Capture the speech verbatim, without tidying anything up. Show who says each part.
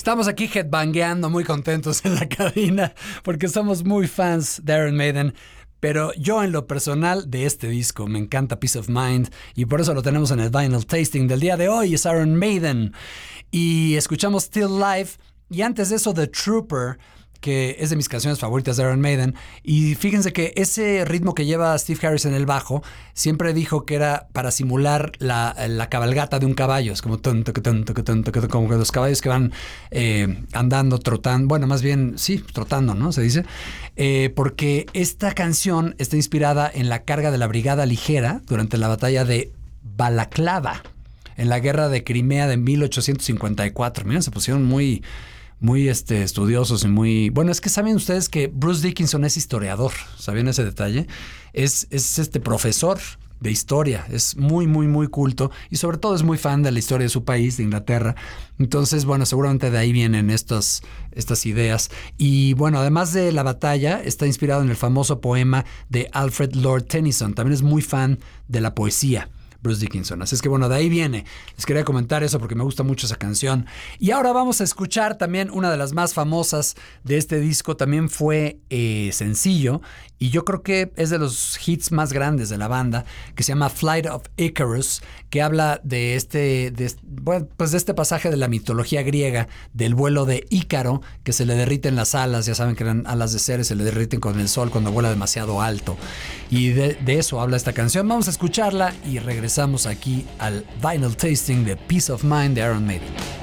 Speaker 1: Estamos aquí headbangueando, muy contentos en la cabina, porque somos muy fans de Iron Maiden. Pero yo en lo personal de este disco me encanta Peace of Mind y por eso lo tenemos en el Vinyl Tasting del día de hoy. Es Iron Maiden y escuchamos Still Life y antes de eso The Trooper, que es de mis canciones favoritas de Iron Maiden. Y fíjense que ese ritmo que lleva Steve Harris en el bajo siempre dijo que era para simular la, la cabalgata de un caballo. Es como, tun, tun, tun, tun, tun, tun, como los caballos que van eh, andando, trotando. Bueno, más bien, sí, trotando, ¿no? Se dice. Eh, porque esta canción está inspirada en la carga de la Brigada Ligera durante la batalla de Balaclava en la guerra de Crimea de mil ochocientos cincuenta y cuatro. Miren, se pusieron muy... muy este, estudiosos y muy... Bueno, es que saben ustedes que Bruce Dickinson es historiador, ¿sabían ese detalle? Es, es este profesor de historia, es muy, muy, muy culto y sobre todo es muy fan de la historia de su país, de Inglaterra. Entonces, bueno, seguramente de ahí vienen estas, estas ideas. Y bueno, además de la batalla, está inspirado en el famoso poema de Alfred Lord Tennyson. También es muy fan de la poesía, Bruce Dickinson. Así es que bueno, de ahí viene. Les quería comentar eso porque me gusta mucho esa canción. Y ahora vamos a escuchar también una de las más famosas de este disco. También fue eh, sencillo y yo creo que es de los hits más grandes de la banda, que se llama Flight of Icarus, que habla de este, de, bueno, pues de este pasaje de la mitología griega, del vuelo de Ícaro, que se le derriten las alas. Ya saben que eran alas de Ceres, se le derriten con el sol cuando vuela demasiado alto. Y de, de eso habla esta canción. Vamos a escucharla y regresamos aquí al Vinyl Tasting de Peace of Mind de Iron Maiden.